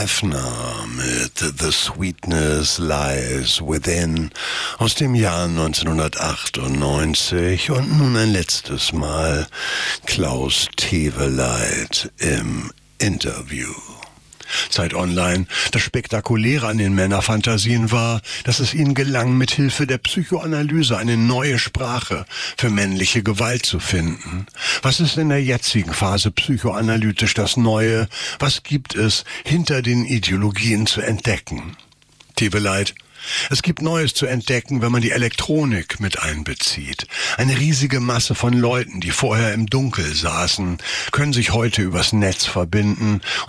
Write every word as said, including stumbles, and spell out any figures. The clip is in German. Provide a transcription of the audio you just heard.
Hefner mit The Sweetness Lies Within aus dem Jahr neunzehnhundertachtundneunzig und nun ein letztes Mal Klaus Teweleit im Interview. Zeit Online. Das Spektakuläre an den Männerfantasien war, dass es ihnen gelang, mit Hilfe der Psychoanalyse eine neue Sprache für männliche Gewalt zu finden. Was ist in der jetzigen Phase psychoanalytisch das Neue? Was gibt es hinter den Ideologien zu entdecken? Teweleit. Es gibt Neues zu entdecken, wenn man die Elektronik mit einbezieht. Eine riesige Masse von Leuten, die vorher im Dunkel saßen, können sich heute übers Netz verbinden